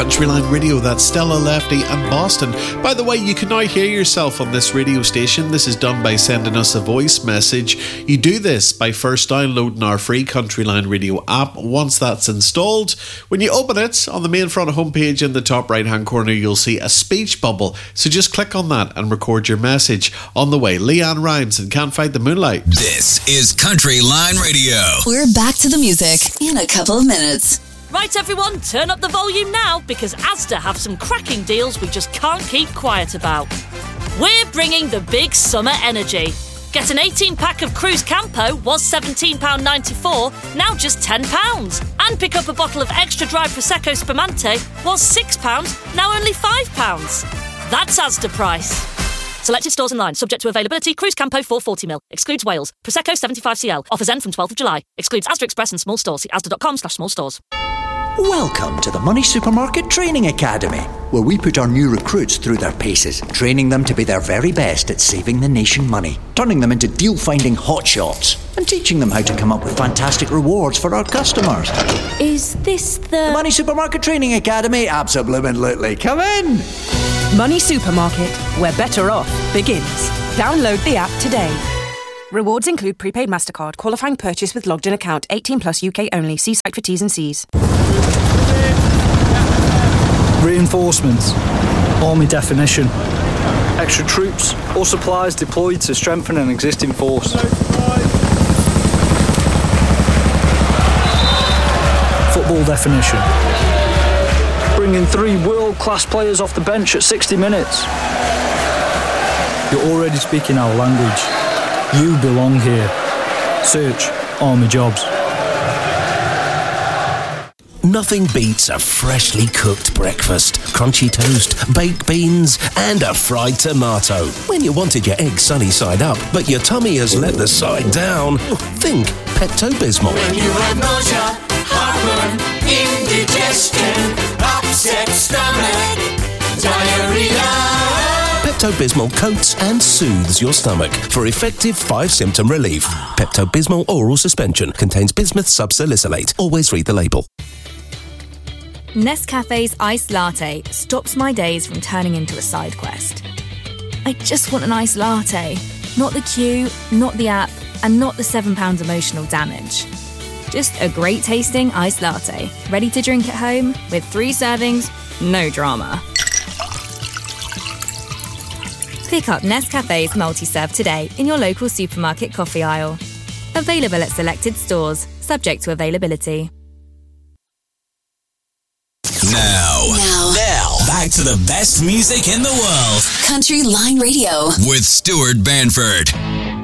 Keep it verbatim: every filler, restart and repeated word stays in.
Countryline Radio. That's Stella, Lefty and Boston. By the way, you can now hear yourself on this radio station. This is done by sending us a voice message. You do this by first downloading our free Countryline Radio app. Once that's installed, when you open it, on the main front homepage in the top right hand corner, you'll see a speech bubble. So just click on that and record your message. On the way, Leanne Rimes and Can't Fight the Moonlight. This is Countryline Radio. We're back to the music in a couple of minutes. Right, everyone, turn up the volume now, because Asda have some cracking deals we just can't keep quiet about. We're bringing the big summer energy. Get an eighteen pack of Cruise Campo, was seventeen pounds ninety-four, now just ten pounds. And pick up a bottle of extra dry Prosecco Spumante, was six pounds, now only five pounds. That's Asda price. Selected stores online, subject to availability. Cruise Campo four hundred forty milliliters, excludes Wales. Prosecco seventy-five centiliters, offers end from twelfth of July, excludes Asda Express and small stores. See asda.com slash small stores. Welcome to the Money Supermarket Training Academy, where we put our new recruits through their paces, training them to be their very best at saving the nation money, turning them into deal-finding hotshots, and teaching them how to come up with fantastic rewards for our customers. Is this the... The Money Supermarket Training Academy? Absolutely. Come in! Money Supermarket, where better off begins. Download the app today. Rewards include prepaid MasterCard, qualifying purchase with logged-in account, eighteen plus U K only. See site for T's and C's. Reinforcements. Army definition. Extra troops or supplies deployed to strengthen an existing force. Football definition. Bringing three world-class players off the bench at sixty minutes. You're already speaking our language. You belong here. Search Army Jobs. Nothing beats a freshly cooked breakfast, crunchy toast, baked beans and a fried tomato. When you wanted your egg sunny side up, but your tummy has let the side down, think Pepto-Bismol. When you have nausea, heartburn, indigestion, upset stomach, diarrhea. Pepto-Bismol coats and soothes your stomach for effective five-symptom relief. Pepto-Bismol oral suspension contains bismuth subsalicylate. Always read the label. Nescafe's iced latte stops my days from turning into a side quest. I just want an iced latte. Not the queue, not the app, and not the seven pounds emotional damage. Just a great tasting iced latte, ready to drink at home with three servings, no drama. Pick up Nescafe's multi-serve today in your local supermarket coffee aisle. Available at selected stores, subject to availability. Now, Now, now, back to the best music in the world. Countryline Radio With Stuart Banford.